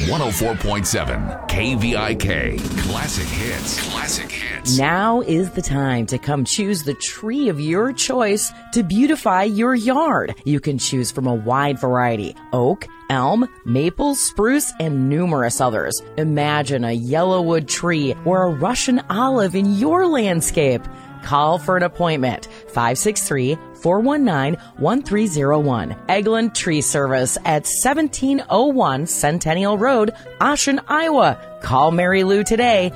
104.7 KVIK. Classic hits. Classic hits. Now is the time to come choose the tree of your choice to beautify your yard. You can choose from a wide variety: oak, elm, maple, spruce, and numerous others. Imagine a yellowwood tree or a Russian olive in your landscape. Call for an appointment, 563-419-1301. Eglin Tree Service at 1701 Centennial Road, Ocean, Iowa. Call Mary Lou today,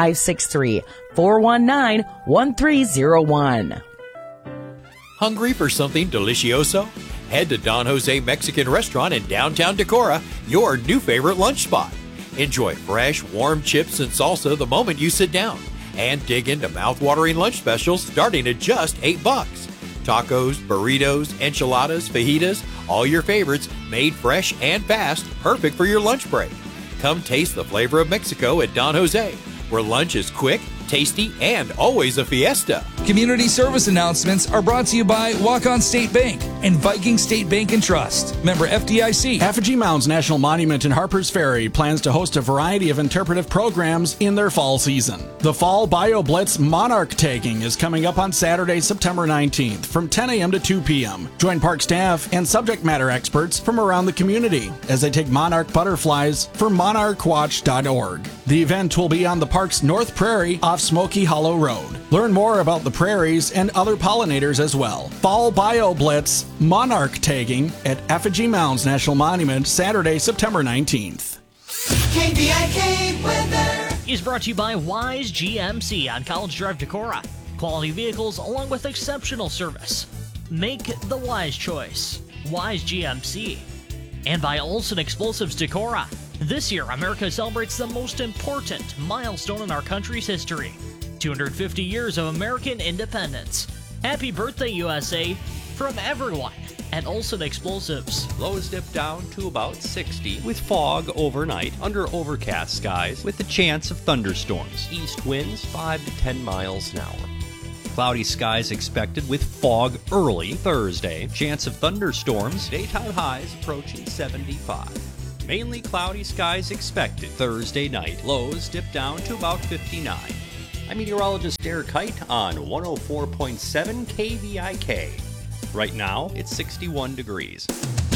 563-419-1301. Hungry for something delicioso? Head to Don Jose Mexican Restaurant in downtown Decorah, your new favorite lunch spot. Enjoy fresh, warm chips and salsa the moment you sit down. And dig into mouth-watering lunch specials starting at just $8. Tacos, burritos, enchiladas, fajitas, all your favorites made fresh and fast, perfect for your lunch break. Come taste the flavor of Mexico at Don Jose, where lunch is quick, tasty, and always a fiesta. Community service announcements are brought to you by Walk-On State Bank and Viking State Bank and Trust. Member FDIC. Effigy Mounds National Monument in Harpers Ferry plans to host a variety of interpretive programs in their fall season. The Fall BioBlitz Monarch Tagging is coming up on Saturday, September 19th from 10 a.m. to 2 p.m. Join park staff and subject matter experts from around the community as they take monarch butterflies for monarchwatch.org. The event will be on the park's North Prairie off Smoky Hollow Road. Learn more about the prairies and other pollinators as well. Fall BioBlitz Monarch Tagging at Effigy Mounds National Monument, Saturday, September 19th. KVIK weather is brought to you by Wise GMC on College Drive, Decorah. Quality vehicles along with exceptional service. Make the wise choice. Wise GMC. And by Olson Explosives Decorah. This year, America celebrates the most important milestone in our country's history: 250 years of American independence. Happy birthday, USA, from everyone at Olson Explosives. Lows dip down to about 60 with fog overnight under overcast skies with a chance of thunderstorms. East winds 5 to 10 miles an hour. Cloudy skies expected with fog early Thursday. Chance of thunderstorms. Daytime highs approaching 75. Mainly cloudy skies expected Thursday night. Lows dip down to about 59. I'm meteorologist Derek Height on 104.7 KVIK. Right now, it's 61 degrees.